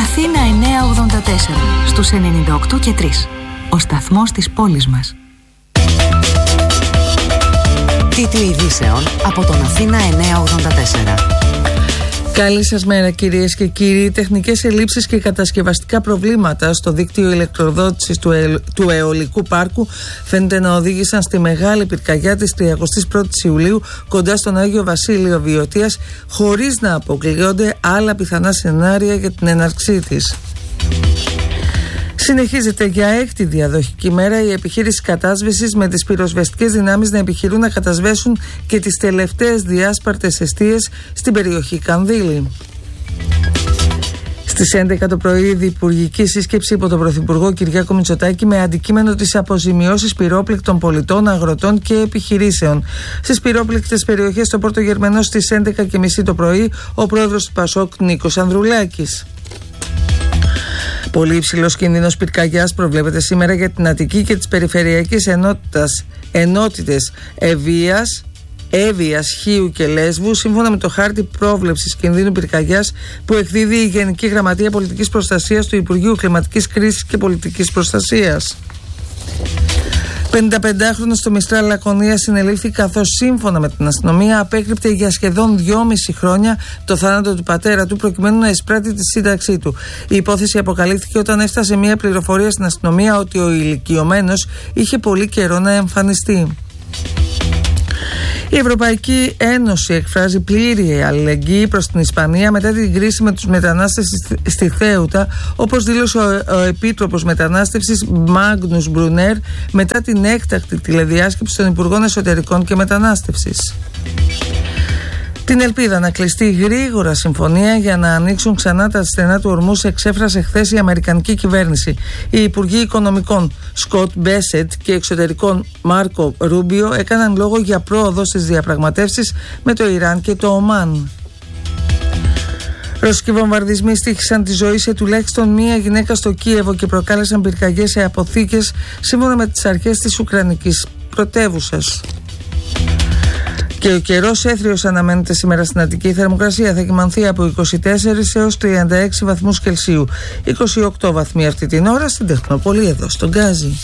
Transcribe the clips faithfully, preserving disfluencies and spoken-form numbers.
Αθήνα εννιακόσια ογδόντα τέσσερα στους ενενήντα οκτώ και τρία. Ο σταθμός της πόλης μας. Τίτλοι ειδήσεων από τον Αθήνα εννιακόσια ογδόντα τέσσερα. Καλή σας μέρα κυρίες και κύριοι. Τεχνικές ελλείψεις και κατασκευαστικά προβλήματα στο δίκτυο ηλεκτροδότησης του, ε, του αιωλικού πάρκου φαίνεται να οδήγησαν στη μεγάλη πυρκαγιά της τριαντά πρώτη Ιουλίου κοντά στον Άγιο Βασίλειο Βιωτίας, χωρίς να αποκλείονται άλλα πιθανά σενάρια για την έναρξή της. Συνεχίζεται για έκτη διαδοχική μέρα η επιχείρηση κατάσβεσης, με τις πυροσβεστικές δυνάμεις να επιχειρούν να κατασβέσουν και τις τελευταίες διάσπαρτες εστίες στην περιοχή Κανδύλη. Στις έντεκα το πρωί, διυπουργική σύσκεψη υπό τον Πρωθυπουργό Κυριάκο Μητσοτάκη με αντικείμενο τις αποζημιώσεις πυρόπληκτων πολιτών, αγροτών και επιχειρήσεων. Στις πυρόπληκτες περιοχές στο Πόρτο Γερμανό στις έντεκα και μισή το πρωί, ο πρόεδρος του Πασόκ Νίκος Ανδρουλάκης. Πολύ υψηλός κίνδυνος πυρκαγιάς προβλέπεται σήμερα για την Αττική και τις περιφερειακές ενότητες, ενότητες Ευβοίας, Εύβοιας, Χίου και Λέσβου, σύμφωνα με το χάρτη πρόβλεψης κινδύνου πυρκαγιάς που εκδίδει η Γενική Γραμματεία Πολιτικής Προστασίας του Υπουργείου Κλιματικής Κρίσης και Πολιτικής Προστασίας. πενηνταπεντάχρονος στο Μιστράλ Λακωνία συνελήφθη, καθώς σύμφωνα με την αστυνομία απέκρυπτε για σχεδόν δυόμιση χρόνια το θάνατο του πατέρα του προκειμένου να εισπράττει τη σύνταξή του. Η υπόθεση αποκαλύφθηκε όταν έφτασε μια πληροφορία στην αστυνομία ότι ο ηλικιωμένος είχε πολύ καιρό να εμφανιστεί. Η Ευρωπαϊκή Ένωση εκφράζει πλήρη αλληλεγγύη προς την Ισπανία μετά την κρίση με τους μετανάστες στη Θέουτα, όπως δήλωσε ο, ο Επίτροπος Μετανάστευσης Μάγνους Μπρουνέρ μετά την έκτακτη τηλεδιάσκεψη των Υπουργών Εσωτερικών και Μετανάστευσης. Την ελπίδα να κλειστεί γρήγορα συμφωνία για να ανοίξουν ξανά τα στενά του ορμούς εξέφρασε χθες η Αμερικανική κυβέρνηση. Οι Υπουργοί Οικονομικών Σκοτ Μπέσετ και Εξωτερικών Μάρκο Ρούμπιο έκαναν λόγο για πρόοδο στις διαπραγματεύσεις με το Ιράν και το Ομάν. Ρωσικοί βομβαρδισμοί στοίχησαν τη ζωή σε τουλάχιστον μία γυναίκα στο Κίεβο και προκάλεσαν πυρκαγιές σε αποθήκες, σύμφωνα με τις αρχές της Ουκρανικής πρωτεύουσας. Και ο καιρός έθριος αναμένεται σήμερα στην Αττική. Η θερμοκρασία θα κυμανθεί από είκοσι τέσσερα έως τριάντα έξι βαθμούς Κελσίου. είκοσι οκτώ βαθμοί αυτή την ώρα στην Τεχνόπολη, εδώ στον Γκάζι.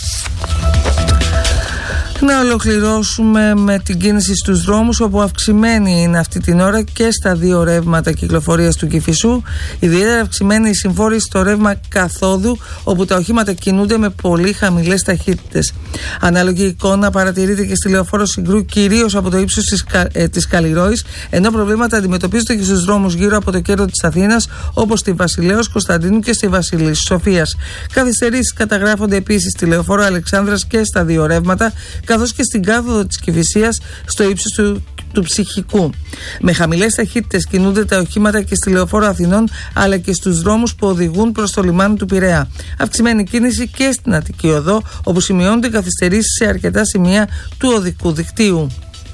Να ολοκληρώσουμε με την κίνηση στους δρόμους, όπου αυξημένη είναι αυτή την ώρα και στα δύο ρεύματα κυκλοφορίας του Κηφισού. Ιδιαίτερα αυξημένη η συμφόρηση στο ρεύμα καθόδου, όπου τα οχήματα κινούνται με πολύ χαμηλές ταχύτητες. Ανάλογη εικόνα παρατηρείται και στη λεωφόρο Συγκρού, κυρίως από το ύψος της, ε, της Καλλιρόης, ενώ προβλήματα αντιμετωπίζονται και στους δρόμους γύρω από το κέντρο της Αθήνας, όπως στη Βασιλέως Κωνσταντίνου και στη Βασιλής Σοφίας. Καθυστερήσεις καταγράφονται επίσης στη λεωφόρο Αλεξάνδρας και στα δύο ρεύματα, καθώς και στην κάθοδο της Κηφισίας στο ύψος του, του Ψυχικού. Με χαμηλές ταχύτητες κινούνται τα οχήματα και στη λεωφόρο Αθηνών, αλλά και στους δρόμους που οδηγούν προς το λιμάνι του Πειραιά. Αυξημένη κίνηση και στην Αττική Οδό, όπου σημειώνονται καθυστερήσεις σε αρκετά σημεία του οδικού δικτύου.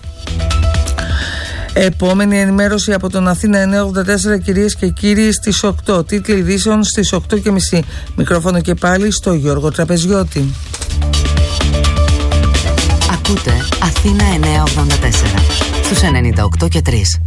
Επόμενη ενημέρωση από τον Αθήνα εννιακόσια ογδόντα τέσσερα, κυρίες και κύριοι, στις οκτώ. Τίτλοι ειδήσεων στις οκτώ και μισή. Μικρόφωνο και πάλι στο Γιώργο Τραπεζιώτη. Ακούτε Αθήνα εννιακόσια ογδόντα τέσσερα στους ενενήντα οκτώ και τρία.